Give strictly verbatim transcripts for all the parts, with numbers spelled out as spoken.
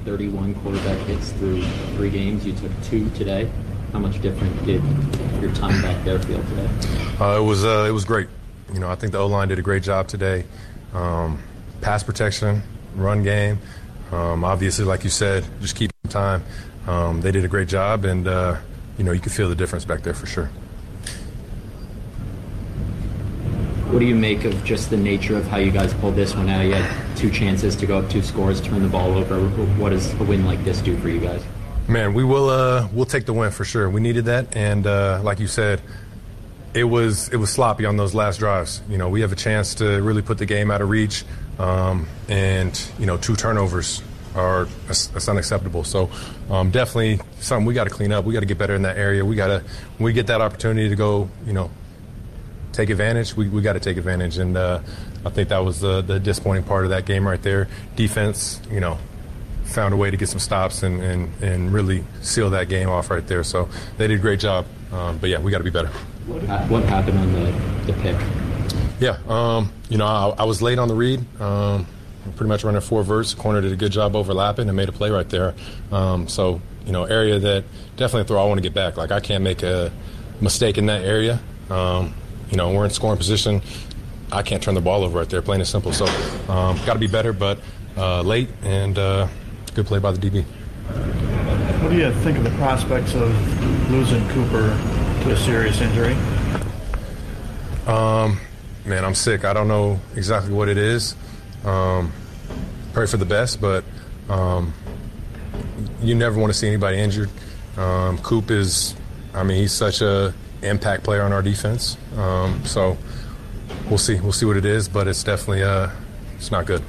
thirty-one quarterback hits through three games. You took two today. How much different did your time back there feel today? Uh, it was uh, it was great. You know, I think the O-line did a great job today. Um, pass protection, run game. Um, obviously, like you said, just keep time. Um, they did a great job, and, uh, you know, you could feel the difference back there for sure. What do you make of just the nature of how you guys pulled this one out? You had two chances to go up two scores, turn the ball over. What does a win like this do for you guys? Man, we will uh, we'll take the win for sure. We needed that, and uh, like you said, it was it was sloppy on those last drives. You know, we have a chance to really put the game out of reach, um, and you know, two turnovers are that's unacceptable. So um, definitely something we got to clean up. We got to get better in that area. We got to when we get that opportunity to go, you know, take advantage. We we got to take advantage, and uh, I think that was the the disappointing part of that game right there. Defense, you know, found a way to get some stops and, and, and really seal that game off right there. So they did a great job. Um, but, yeah, we got to be better. What, what happened on the, the pick? Yeah, um, you know, I, I was late on the read. Um, pretty much running four verts. Corner did a good job overlapping and made a play right there. Um, so, you know, area that definitely a throw I want to get back. Like, I can't make a mistake in that area. Um, you know, we're in scoring position. I can't turn the ball over right there, plain and simple. So um, got to be better, but uh, late and uh, – good play by the D B. What do you think of the prospects of losing Cooper to a serious injury? Um, man, I'm sick. I don't know exactly what it is. Um, pray for the best, but um, you never want to see anybody injured. Um, Coop is, I mean, he's such a impact player on our defense. Um, so we'll see. We'll see what it is, but it's definitely uh, it's not good.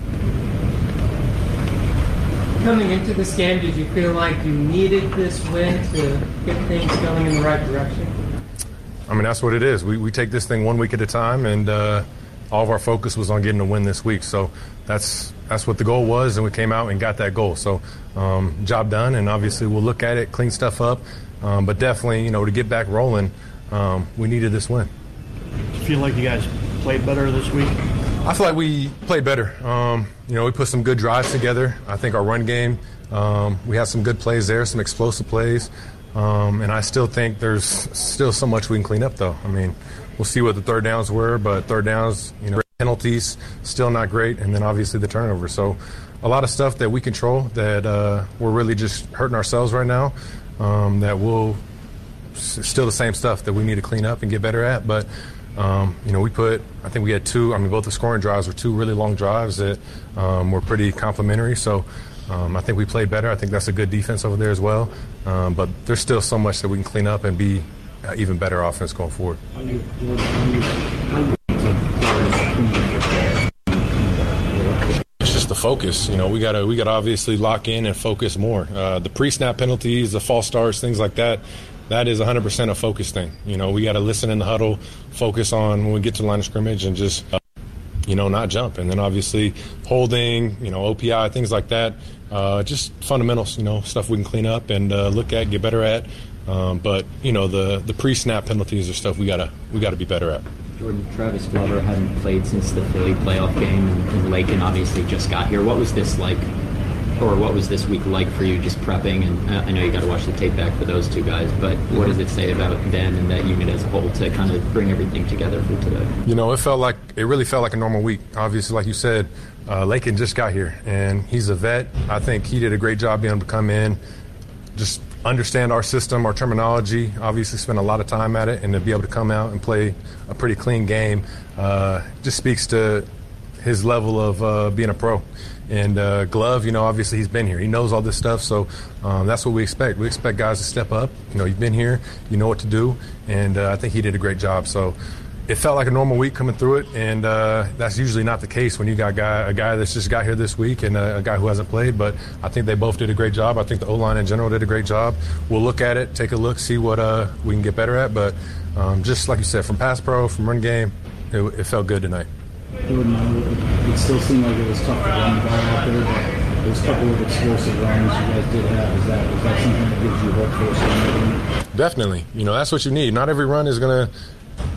Coming into this game, did you feel like you needed this win to get things going in the right direction? I mean, that's what it is. We we take this thing one week at a time, and uh, all of our focus was on getting a win this week. So that's that's what the goal was, and we came out and got that goal. So um, job done, and obviously we'll look at it, clean stuff up. Um, but definitely, you know, to get back rolling, um, we needed this win. Do you feel like you guys played better this week? I feel like we played better. Um, you know, we put some good drives together. I think our run game, um, we had some good plays there, some explosive plays. Um, and I still think there's still so much we can clean up, though. I mean, we'll see what the third downs were, but third downs, you know, penalties, still not great. And then obviously the turnover. So a lot of stuff that we control that uh, we're really just hurting ourselves right now, um, that we'll still the same stuff that we need to clean up and get better at. But Um, you know, we put, I think we had two, I mean, both the scoring drives were two really long drives that um, were pretty complimentary. So um, I think we played better. I think that's a good defense over there as well. Um, but there's still so much that we can clean up and be uh, even better offense going forward. It's just the focus. You know, we gotta we gotta obviously lock in and focus more. Uh, the pre-snap penalties, the false starts, things like that. That is one hundred percent a focus thing. You know, we got to listen in the huddle, focus on when we get to the line of scrimmage and just, uh, you know, not jump. And then obviously holding, you know, O P I, things like that. Uh, just fundamentals, you know, stuff we can clean up and uh, look at, get better at. Um, but, you know, the, the pre-snap penalties are stuff we got to we got to be better at. Jordan, Travis Glover hadn't played since the Philly playoff game, and Lakin obviously just got here. What was this like? Or what was this week like for you, just prepping? And uh, I know you got to watch the tape back for those two guys, but what does it say about them and that unit as a whole to kind of bring everything together for today? You know, it felt like it really felt like a normal week. Obviously, like you said, uh, Lakin just got here, and he's a vet. I think he did a great job being able to come in, just understand our system, our terminology. Obviously, spend a lot of time at it, and to be able to come out and play a pretty clean game uh, just speaks to his level of uh, being a pro. And uh, Glove, you know, obviously he's been here. He knows all this stuff, so um, that's what we expect. We expect guys to step up. You know, you've been here, you know what to do, and uh, I think he did a great job. So it felt like a normal week coming through it, and uh, that's usually not the case when you got a guy, a guy that's just got here this week and a, a guy who hasn't played. But I think they both did a great job. I think the O-line in general did a great job. We'll look at it, take a look, see what uh, we can get better at. But um, just like you said, from pass pro, from run game, it, it felt good tonight. Jordan, it still seemed like it was tough to run the ball out there, but there was a couple of explosive runs you guys did have. Is that, is that something that gives you hope for us? Definitely. You know, that's what you need. Not every run is going to,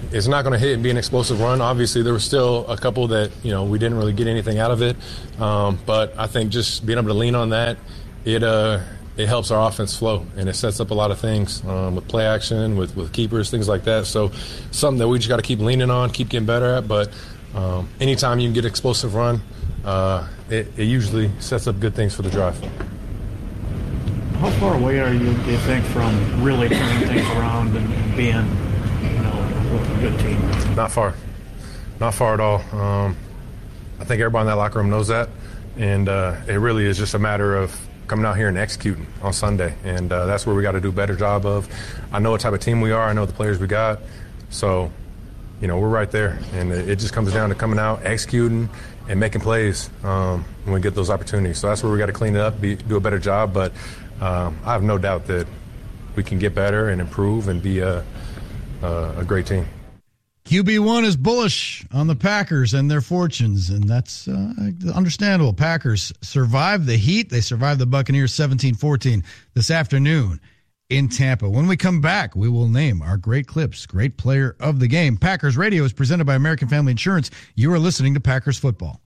it's not going to hit and be an explosive run. Obviously, there were still a couple that, you know, we didn't really get anything out of it. Um, but I think just being able to lean on that, it uh, it helps our offense flow, and it sets up a lot of things um, with play action, with, with keepers, things like that. So something that we just got to keep leaning on, keep getting better at. But um, anytime you can get an explosive run, uh, it, it usually sets up good things for the drive. How far away are you, do you think, from really turning things around and, and being, you know, a good team? Not far. Not far at all. Um, I think everybody in that locker room knows that. And uh, it really is just a matter of coming out here and executing on Sunday. And uh, that's where we got to do a better job of. I know what type of team we are. I know the players we got. So, you know, we're right there. And it, it just comes down to coming out, executing, and making plays um, when we get those opportunities. So that's where we got to clean it up, be, do a better job. But um, I have no doubt that we can get better and improve and be a, a, a great team. Q B one is bullish on the Packers and their fortunes, and that's uh, understandable. Packers survived the heat. They survived the Buccaneers seventeen fourteen this afternoon in Tampa. When we come back, we will name our Great Clips Great Player of the Game. Packers Radio is presented by American Family Insurance. You are listening to Packers Football.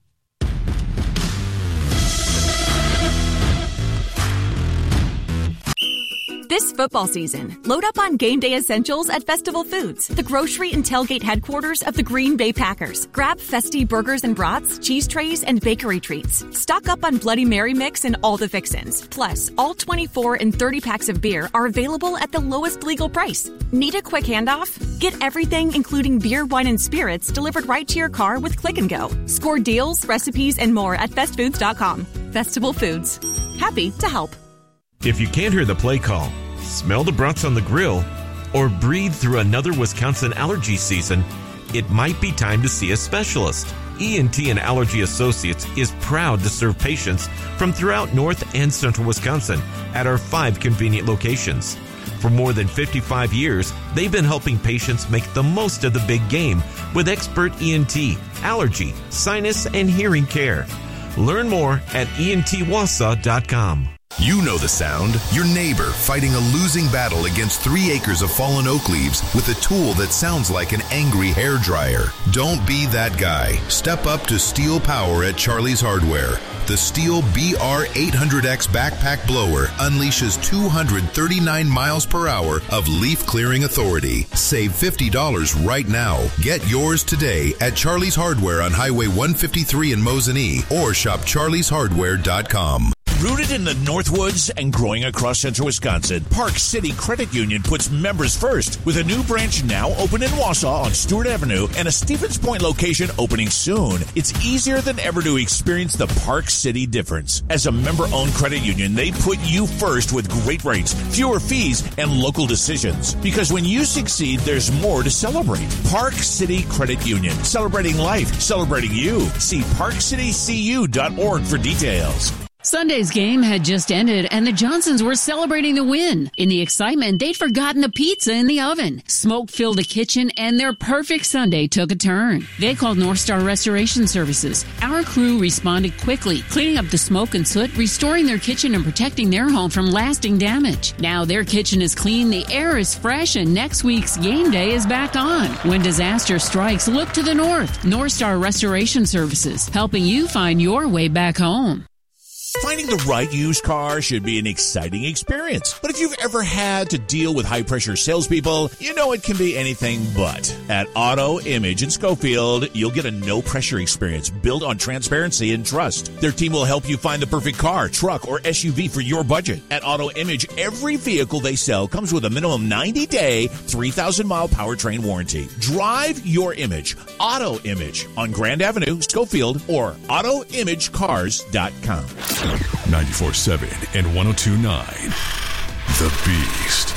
This football season, load up on game day essentials at Festival Foods, the grocery and tailgate headquarters of the Green Bay Packers. Grab festy burgers and brats, cheese trays, and bakery treats. Stock up on Bloody Mary mix and all the fixins. Plus, all twenty-four and thirty packs of beer are available at the lowest legal price. Need a quick handoff? Get everything, including beer, wine, and spirits, delivered right to your car with Click and Go. Score deals, recipes, and more at fest foods dot com. Festival Foods. Happy to help. If you can't hear the play call, smell the brats on the grill, or breathe through another Wisconsin allergy season, it might be time to see a specialist. E N T and Allergy Associates is proud to serve patients from throughout North and Central Wisconsin at our five convenient locations. For more than fifty-five years, they've been helping patients make the most of the big game with expert E N T, allergy, sinus, and hearing care. Learn more at E N T Wausau dot com. You know the sound. Your neighbor fighting a losing battle against three acres of fallen oak leaves with a tool that sounds like an angry hairdryer. Don't be that guy. Step up to Steel Power at Charlie's Hardware. The Steel B R eight hundred X backpack blower unleashes two hundred thirty-nine miles per hour of leaf clearing authority. Save fifty dollars right now. Get yours today at Charlie's Hardware on Highway one fifty-three in Mosinee or shop charlies hardware dot com. Rooted in the Northwoods and growing across central Wisconsin, Park City Credit Union puts members first with a new branch now open in Wausau on Stewart Avenue and a Stevens Point location opening soon. It's easier than ever to experience the Park City difference. As a member-owned credit union, they put you first with great rates, fewer fees, and local decisions. Because when you succeed, there's more to celebrate. Park City Credit Union, celebrating life, celebrating you. See park city c u dot org for details. Sunday's game had just ended, and the Johnsons were celebrating the win. In the excitement, they'd forgotten the pizza in the oven. Smoke filled the kitchen, and their perfect Sunday took a turn. They called North Star Restoration Services. Our crew responded quickly, cleaning up the smoke and soot, restoring their kitchen, and protecting their home from lasting damage. Now their kitchen is clean, the air is fresh, and next week's game day is back on. When disaster strikes, look to the north. North Star Restoration Services, helping you find your way back home. Finding the right used car should be an exciting experience. But if you've ever had to deal with high-pressure salespeople, you know it can be anything but. At Auto Image in Schofield, you'll get a no-pressure experience built on transparency and trust. Their team will help you find the perfect car, truck, or S U V for your budget. At Auto Image, every vehicle they sell comes with a minimum ninety-day, three thousand mile powertrain warranty. Drive your image. Auto Image on Grand Avenue, Schofield, or auto image cars dot com. ninety-four point seven and one oh two point nine. The Beast.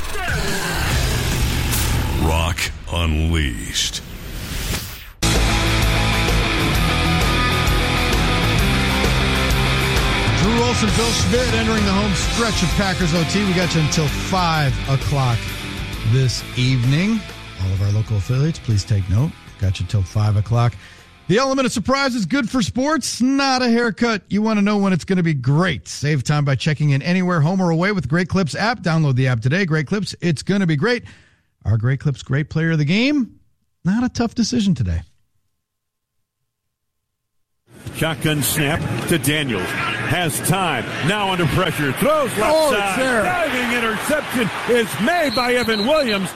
Rock Unleashed. Drew Olson, Bill Schmidt entering the home stretch of Packers O T. We got you until five o'clock this evening. All of our local affiliates, please take note. Got you until five o'clock. The element of surprise is good for sports, not a haircut. You want to know when it's going to be great. Save time by checking in anywhere, home or away with the Great Clips app. Download the app today. Great Clips, it's going to be great. Our Great Clips Great Player of the Game not a tough decision today. Shotgun snap to Daniels. Has time. Now under pressure. Throws left Oh, it's side. there. Diving interception is made by Evan Williams.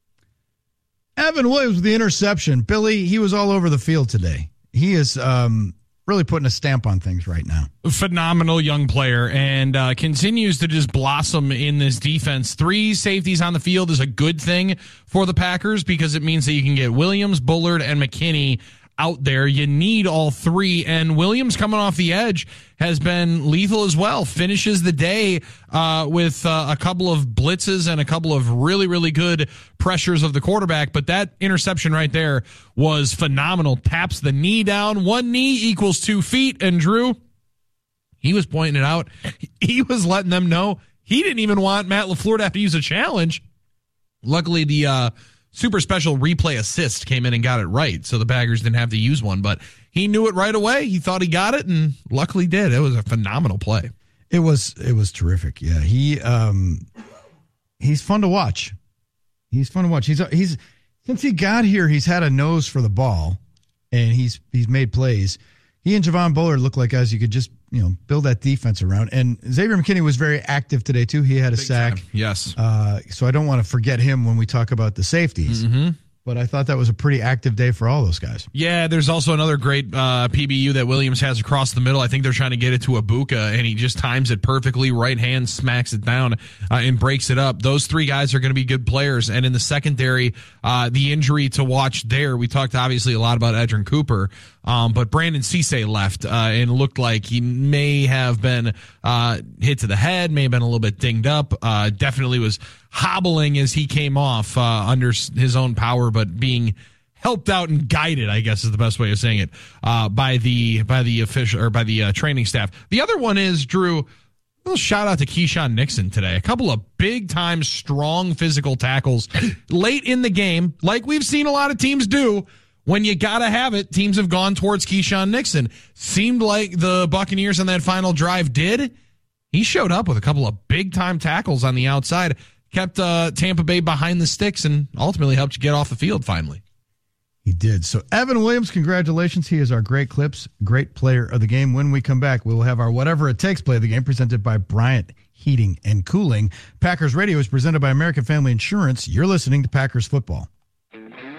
Evan Williams with the interception. Billy, he was all over the field today. He is um, really putting a stamp on things right now. Phenomenal young player and uh, continues to just blossom in this defense. Three safeties on the field is a good thing for the Packers because it means that you can get Williams, Bullard, and McKinney out there. You need all three, and Williams coming off the edge has been lethal as well. Finishes the day uh, with uh, a couple of blitzes and a couple of really, really good pressures of the quarterback, but that interception right there was phenomenal. Taps the knee down. One knee equals two feet, and Drew, he was pointing it out. He was letting them know he didn't even want Matt LaFleur to have to use a challenge. Luckily, the uh, super special replay assist came in and got it right, so the Packers didn't have to use one, but he knew it right away. He thought he got it, and luckily did. It was a phenomenal play. It was it was terrific. Yeah, he um, he's fun to watch. He's fun to watch. He's he's since he got here, he's had a nose for the ball, and he's he's made plays. He and Javon Bullard look like guys you could just you know build that defense around. And Xavier McKinney was very active today too. He had a Big sack. time. Yes. Uh, so I don't want to forget him when we talk about the safeties. Mm-hmm. But I thought that was a pretty active day for all those guys. Yeah, there's also another great uh, P B U that Williams has across the middle. I think they're trying to get it to Ibuka, and he just times it perfectly. Right hand smacks it down uh, and breaks it up. Those three guys are going to be good players. And in the secondary, uh, the injury to watch there, we talked obviously a lot about Edgerrin Cooper, um, but Brandon Cisse left uh, and looked like he may have been uh, hit to the head, may have been a little bit dinged up, uh, definitely was hobbling as he came off uh, under his own power, but being helped out and guided, I guess is the best way of saying it, uh, by the by the official or by the uh, training staff. The other one is, Drew, a little shout out to Keyshawn Nixon today. A couple of big time, strong physical tackles late in the game, like we've seen a lot of teams do. When you gotta have it, teams have gone towards Keyshawn Nixon. Seemed like the Buccaneers on that final drive did. He showed up with a couple of big time tackles on the outside. Kept uh, Tampa Bay behind the sticks and ultimately helped you get off the field finally. He did. So Evan Williams, congratulations. He is our great clips, great player of the game. When we come back, we will have our Whatever It Takes play of the game presented by Bryant Heating and Cooling. Packers Radio is presented by American Family Insurance. You're listening to Packers Football.